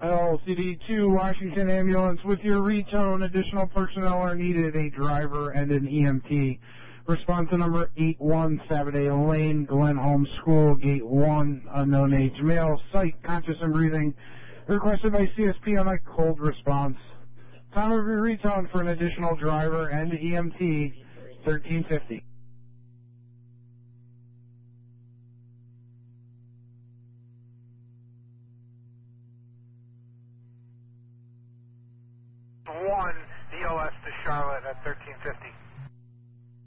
LCD 2 Washington Ambulance with your retone. Additional personnel are needed, a driver and an EMT. Response to number 8178 Lane, Glenholm School, Gate 1, unknown age male, sight, conscious and breathing. Requested by CSP on a cold response. Time of your retone for an additional driver and EMT, 1350. One DLS to Charlotte at 1350.